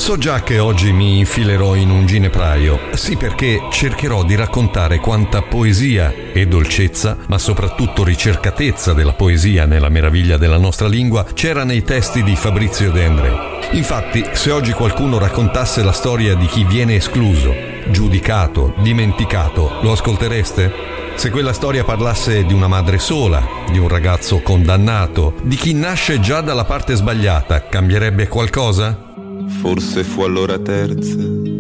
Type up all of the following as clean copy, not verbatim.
So già che oggi mi infilerò in un ginepraio, sì, perché cercherò di raccontare quanta poesia e dolcezza, ma soprattutto ricercatezza della poesia nella meraviglia della nostra lingua, c'era nei testi di Fabrizio De André. Infatti, se oggi qualcuno raccontasse la storia di chi viene escluso, giudicato, dimenticato, lo ascoltereste? Se quella storia parlasse di una madre sola, di un ragazzo condannato, di chi nasce già dalla parte sbagliata, cambierebbe qualcosa? Forse fu all'ora terza,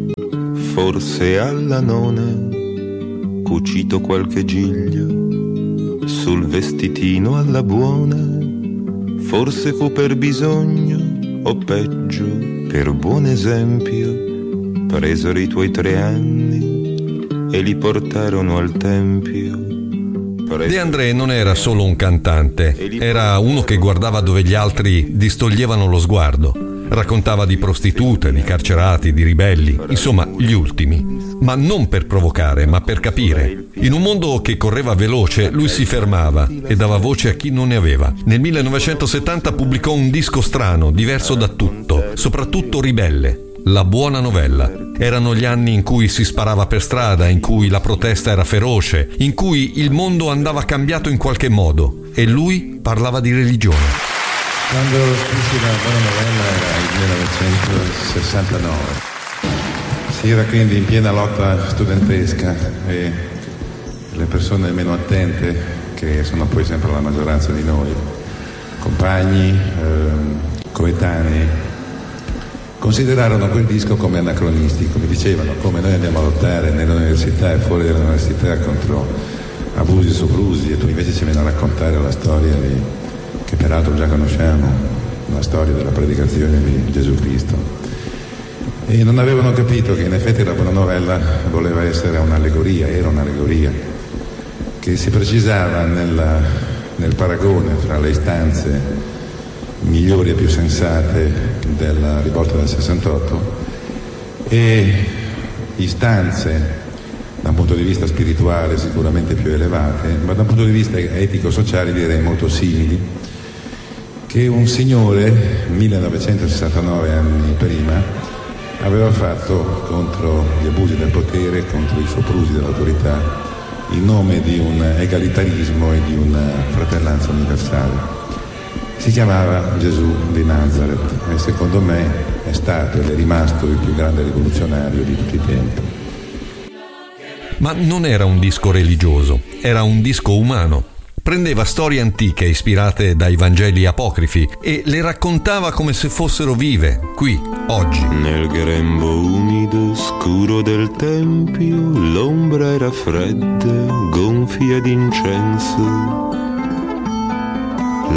forse alla nona, cucito qualche giglio sul vestitino alla buona. Forse fu per bisogno, o peggio, per buon esempio, presero i tuoi 3 anni e li portarono al tempio. De André non era solo un cantante, era uno che guardava dove gli altri distoglievano lo sguardo. Raccontava di prostitute, di carcerati, di ribelli, insomma gli ultimi. Ma non per provocare, ma per capire. In un mondo che correva veloce, lui si fermava e dava voce a chi non ne aveva. Nel 1970 pubblicò un disco strano, diverso da tutto, soprattutto ribelle. La buona novella. Erano gli anni in cui si sparava per strada, in cui la protesta era feroce, in cui il mondo andava cambiato in qualche modo. E lui parlava di religione. Quando scrissi la buona novella era il 1969. Si era quindi in piena lotta studentesca e le persone meno attente, che sono poi sempre la maggioranza di noi, compagni, coetanei, considerarono quel disco come anacronistico. Mi dicevano come noi andiamo a lottare nelle università e fuori dalle università contro abusi e soprusi, e tu invece ci vieni a raccontare la storia che peraltro già conosciamo, la storia della predicazione di Gesù Cristo. E non avevano capito che in effetti la buona novella voleva essere un'allegoria, era un'allegoria, che si precisava nel paragone fra le istanze migliori e più sensate della rivolta del 68 e istanze da un punto di vista spirituale sicuramente più elevate, ma da un punto di vista etico-sociale direi molto simili, che un signore 1969 anni prima aveva fatto contro gli abusi del potere, contro i soprusi dell'autorità, in nome di un egalitarismo e di una fratellanza universale. Si chiamava Gesù di Nazareth e secondo me è stato ed è rimasto il più grande rivoluzionario di tutti i tempi. Ma non era un disco religioso, era un disco umano. Prendeva storie antiche ispirate dai Vangeli apocrifi e le raccontava come se fossero vive, qui, oggi. Nel grembo umido, scuro del tempio, l'ombra era fredda, gonfia d'incenso.